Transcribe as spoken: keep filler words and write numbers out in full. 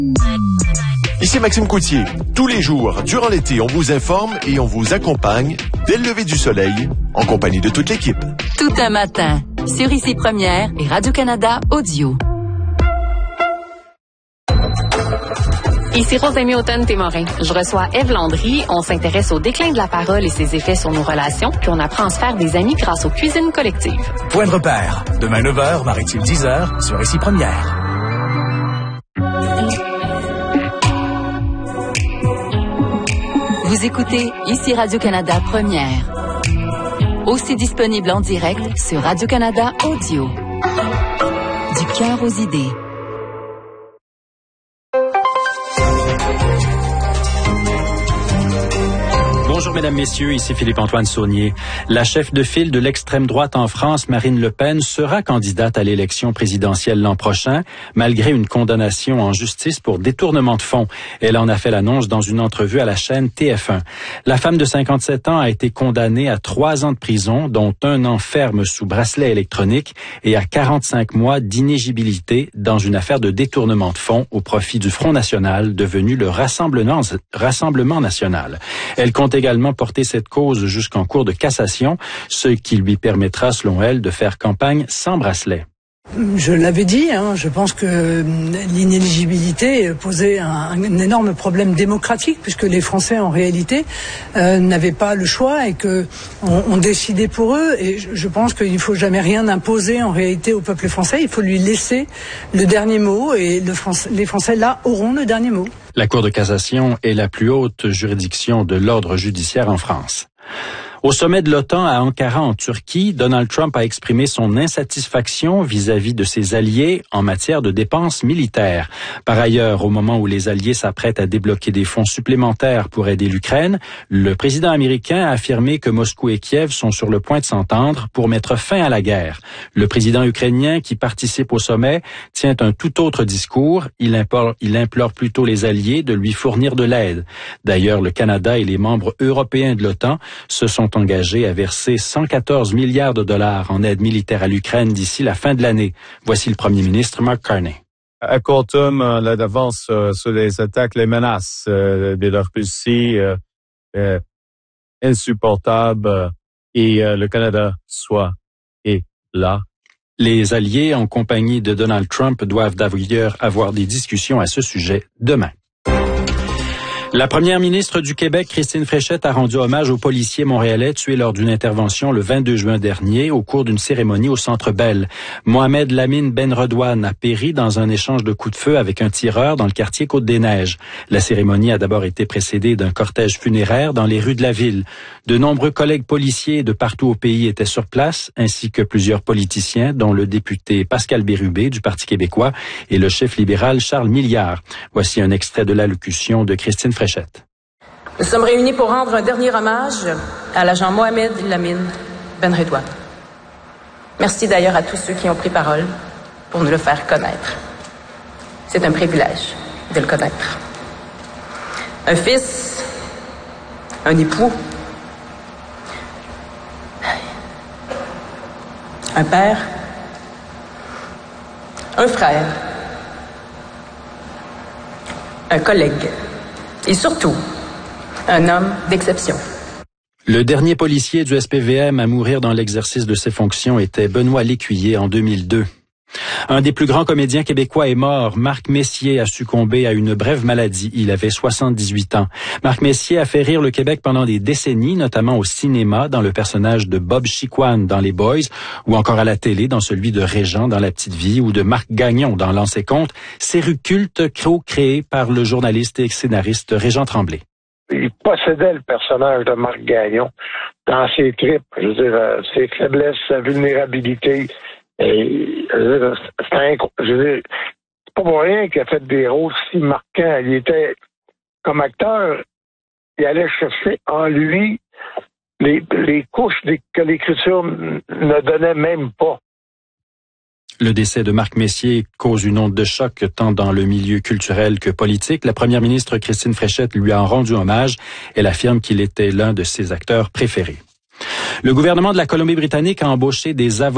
Ici Maxime Coutier. Tous les jours, durant l'été, on vous informe et on vous accompagne dès le lever du soleil, en compagnie de toute l'équipe. Tout un matin, sur Ici Première et Radio-Canada Audio. Ici Rosemée Automne-Témorin. Je reçois Ève Landry. On s'intéresse au déclin de la parole et ses effets sur nos relations, puis on apprend à se faire des amis grâce aux cuisines collectives. Point de repère. Demain neuf heures, Maritime dix heures, sur Ici Première. Vous écoutez Ici Radio-Canada Première. Aussi disponible en direct sur Radio-Canada Audio. Du cœur aux idées. Bonjour mesdames, messieurs, ici Philippe-Antoine Saunier. La chef de file de l'extrême droite en France, Marine Le Pen, sera candidate à l'élection présidentielle l'an prochain, malgré une condamnation en justice pour détournement de fonds. Elle en a fait l'annonce dans une entrevue à la chaîne T F un. La femme de cinquante-sept ans a été condamnée à trois ans de prison, dont un an ferme sous bracelet électronique et à quarante-cinq mois d'inéligibilité dans une affaire de détournement de fonds au profit du Front National, devenu le Rassemblement, Rassemblement National. Elle compte également porter cette cause jusqu'en cour de cassation, ce qui lui permettra, selon elle, de faire campagne sans bracelet. Je l'avais dit, hein, je pense que l'inéligibilité posait un, un énorme problème démocratique, puisque les Français, en réalité, euh, n'avaient pas le choix et que on, on décidait pour eux. Et je, je pense qu'il ne faut jamais rien imposer, en réalité, au peuple français. Il faut lui laisser le dernier mot, et le Français, les Français, là, auront le dernier mot. La Cour de cassation est la plus haute juridiction de l'ordre judiciaire en France. Au sommet de l'OTAN à Ankara, en Turquie, Donald Trump a exprimé son insatisfaction vis-à-vis de ses alliés en matière de dépenses militaires. Par ailleurs, au moment où les alliés s'apprêtent à débloquer des fonds supplémentaires pour aider l'Ukraine, le président américain a affirmé que Moscou et Kiev sont sur le point de s'entendre pour mettre fin à la guerre. Le président ukrainien qui participe au sommet tient un tout autre discours. Il implore, il implore plutôt les alliés de lui fournir de l'aide. D'ailleurs, le Canada et les membres européens de l'OTAN se sont engagé à verser cent quatorze milliards de dollars en aide militaire à l'Ukraine d'ici la fin de l'année. Voici le premier ministre Mark Carney. À court terme, l'avance euh, sur les attaques, les menaces euh, de la Russie euh, euh, insupportable euh, et euh, le Canada soit et là. Les alliés en compagnie de Donald Trump doivent d'ailleurs avoir des discussions à ce sujet demain. La première ministre du Québec, Christine Fréchette, a rendu hommage aux policiers montréalais tués lors d'une intervention le vingt-deux juin dernier au cours d'une cérémonie au Centre Bell. Mohamed Lamine Benredouane a péri dans un échange de coups de feu avec un tireur dans le quartier Côte-des-Neiges. La cérémonie a d'abord été précédée d'un cortège funéraire dans les rues de la ville. De nombreux collègues policiers de partout au pays étaient sur place, ainsi que plusieurs politiciens, dont le député Pascal Bérubé du Parti québécois et le chef libéral Charles Milliard. Voici un extrait de l'allocution de Christine Fréchette. Nous sommes réunis pour rendre un dernier hommage à l'agent Mohamed Lamine Benredouane. Merci d'ailleurs à tous ceux qui ont pris parole pour nous le faire connaître. C'est un privilège de le connaître. Un fils, un époux, un père, un frère, un collègue. Et surtout, un homme d'exception. Le dernier policier du S P V M à mourir dans l'exercice de ses fonctions était Benoît Lécuyer en deux mille deux. Un des plus grands comédiens québécois est mort. Marc Messier a succombé à une brève maladie. Il avait soixante-dix-huit ans. Marc Messier a fait rire le Québec pendant des décennies, notamment au cinéma, dans le personnage de Bob Chiquan dans Les Boys, ou encore à la télé dans celui de Régent dans La Petite Vie, ou de Marc Gagnon dans L'Anse et Compte, série culte créée par le journaliste et scénariste Régent Tremblay. Il possédait le personnage de Marc Gagnon dans ses tripes, je veux dire, euh, ses faiblesses, sa vulnérabilité. Et, je veux dire, c'est, un, je veux dire, c'est pas pour rien qu'il a fait des rôles si marquants. Il était, comme acteur, il allait chercher en lui les, les couches des, que l'écriture ne donnait même pas. Le décès de Marc Messier cause une onde de choc tant dans le milieu culturel que politique. La première ministre Christine Fréchette lui a rendu hommage. Elle affirme qu'il était l'un de ses acteurs préférés. Le gouvernement de la Colombie-Britannique a embauché des avocats